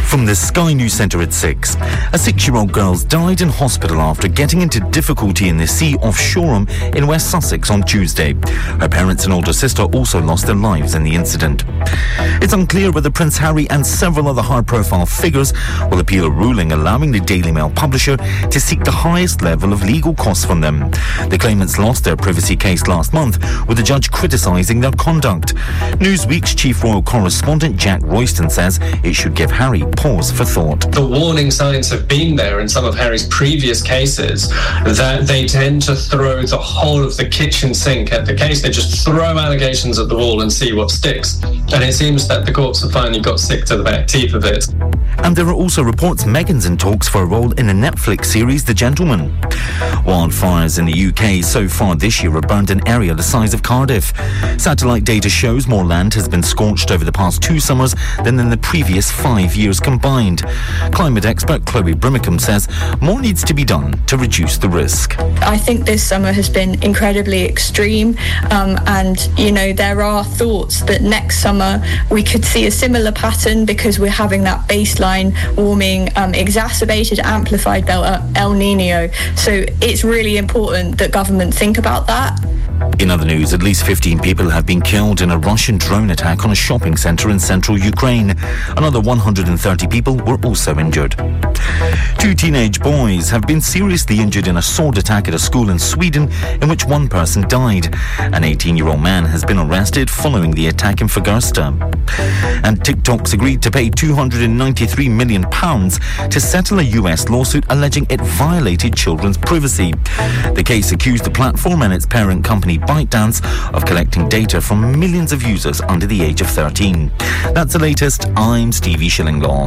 From the Sky News Centre at 6. A 6-year-old girl died in hospital after getting into difficulty in the sea off Shoreham in West Sussex on Tuesday. Her parents and older sister also lost their lives in the incident. It's unclear whether Prince Harry and several other high-profile figures will appeal a ruling allowing the Daily Mail publisher to seek the highest level of legal costs from them. The claimants lost their privacy case last month, with the judge criticising their conduct. Newsweek's chief royal correspondent Jack Royston says it should give Harry pause for thought. The warning signs have been there in some of Harry's previous cases that they tend to throw the whole of the kitchen sink at the case. They just throw allegations at the wall and see what sticks. And it seems that the courts have finally got sick to the back teeth of it. And there are also reports Meghan's in talks for a role in the Netflix series The Gentleman. Wildfires in the UK so far this year have burned an area the size of Cardiff. Satellite data shows more land has been scorched over the past 2 summers than in the previous 5 years combined. Climate expert Chloe Brimacombe says more needs to be done to reduce the risk. I think this summer has been incredibly extreme, and there are thoughts that next summer we could see a similar pattern because we're having that baseline warming exacerbated, amplified by El Nino. So it's really important that government think about that. In other news, at least 15 people have been killed in a Russian drone attack on a shopping centre in central Ukraine. Another 130 people were also injured. 2 teenage boys have been seriously injured in a sword attack at a school in Sweden in which 1 person died. An 18-year-old man has been arrested following the attack in Fagersta. And TikTok's agreed to pay £293 million to settle a US lawsuit alleging it violated children's privacy. The case accused the platform and its parent company ByteDance of collecting data from millions of users under the age of 13. That's the latest. I'm Stevie Shillinglaw.